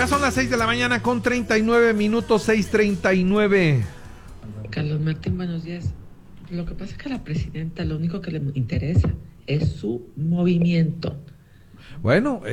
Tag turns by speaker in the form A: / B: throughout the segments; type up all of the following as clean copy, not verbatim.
A: Ya son las 6 de la mañana con 39 minutos, 6:39.
B: Carlos Martín, buenos días. Lo que pasa es que a la presidenta lo único que le interesa es su movimiento.
A: Bueno,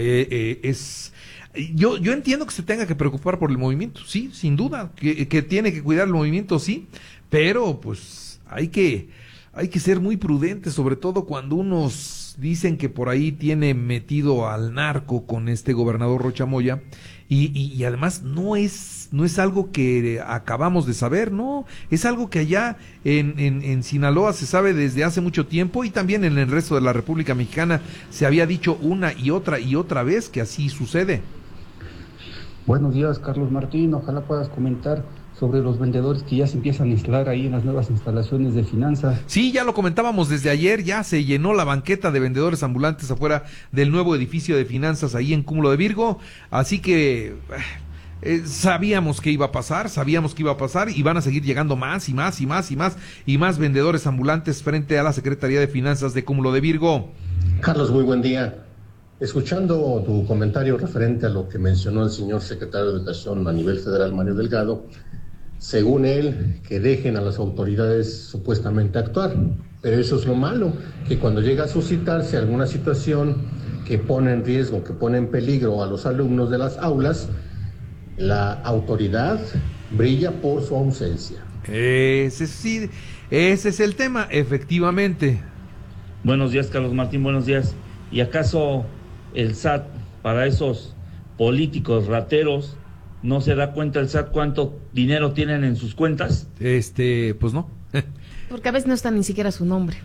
A: yo entiendo que se tenga que preocupar por el movimiento, sí, sin duda, que tiene que cuidar el movimiento, sí, pero pues hay que ser muy prudentes, sobre todo cuando unos dicen que por ahí tiene metido al narco con este gobernador Rocha Moya, y además no es algo que acabamos de saber, no, es algo que allá en Sinaloa se sabe desde hace mucho tiempo, y también en el resto de la República Mexicana se había dicho una y otra vez que así sucede.
C: Buenos días, Carlos Martín, ojalá puedas comentar sobre los vendedores que ya se empiezan a instalar ahí en las nuevas instalaciones de finanzas.
A: Sí, ya lo comentábamos desde ayer, ya se llenó la banqueta de vendedores ambulantes afuera del nuevo edificio de finanzas ahí en Cúmulo de Virgo, así que sabíamos que iba a pasar y van a seguir llegando más vendedores ambulantes frente a la Secretaría de Finanzas de Cúmulo de Virgo.
D: Carlos, muy buen día. Escuchando tu comentario referente a lo que mencionó el señor secretario de Educación a nivel federal, Mario Delgado, según él, que dejen a las autoridades supuestamente actuar. Pero eso es lo malo, que cuando llega a suscitarse alguna situación que pone en riesgo, que pone en peligro a los alumnos de las aulas, la autoridad brilla por su ausencia.
A: Ese es el tema, efectivamente.
E: Buenos días, Carlos Martín, buenos días. ¿Y acaso el SAT, para esos políticos rateros, no se da cuenta el SAT cuánto dinero tienen en sus cuentas?
A: Pues no.
F: Porque a veces no está ni siquiera su nombre.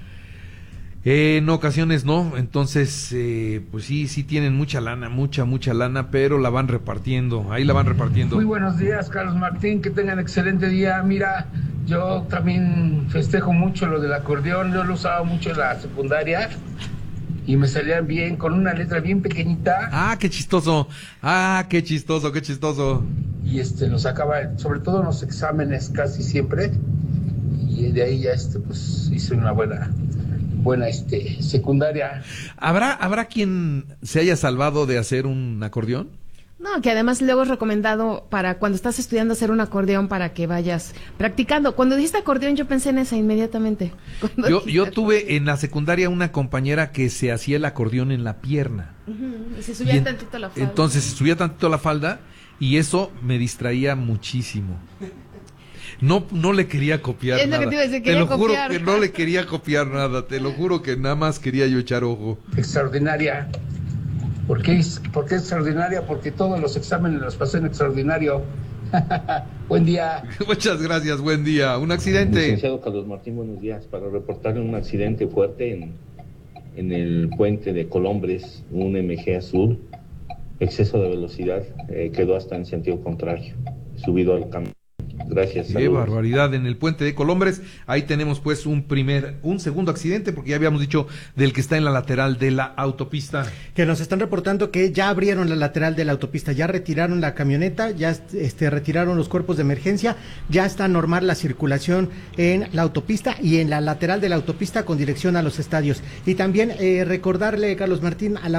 A: En ocasiones no, entonces pues sí tienen mucha lana, pero la van repartiendo, ahí la van repartiendo.
G: Muy buenos días, Carlos Martín, que tengan excelente día. Mira, yo también festejo mucho lo del acordeón, yo lo usaba mucho en la secundaria y me salían bien, con una letra bien pequeñita.
A: Ah, qué chistoso, qué chistoso.
G: Y lo sacaba, sobre todo en los exámenes casi siempre, y de ahí ya pues hice una buena secundaria.
A: ¿Habrá quien se haya salvado de hacer un acordeón?
F: No, que además luego es recomendado para cuando estás estudiando hacer un acordeón para que vayas practicando. Cuando dijiste acordeón yo pensé en esa inmediatamente.
A: Yo tuve en la secundaria una compañera que se hacía el acordeón en la pierna.
F: Uh-huh, y se subía tantito la falda.
A: Entonces se subía tantito la falda y eso me distraía muchísimo. No le quería copiar nada.
F: Es lo que te iba a decir,
A: te lo juro que no le quería copiar nada. Te lo juro que nada más quería yo echar ojo.
G: Extraordinaria. ¿Por qué extraordinaria? Porque todos los exámenes los pasé en extraordinario. Buen día.
A: Muchas gracias, buen día. Un accidente.
E: Licenciado Carlos Martín, buenos días. Para reportarle un accidente fuerte en el puente de Colombres, un MG azul, exceso de velocidad, quedó hasta en sentido contrario, subido al camión. Gracias.
A: Qué
E: saludos.
A: barbaridad en el puente de Colombres. Ahí tenemos pues un segundo accidente, porque ya habíamos dicho del que está en la lateral de la autopista.
H: Que nos están reportando que ya abrieron la lateral de la autopista, ya retiraron la camioneta, ya retiraron los cuerpos de emergencia, ya está normal la circulación en la autopista y en la lateral de la autopista con dirección a los estadios. Y también recordarle, Carlos Martín, a la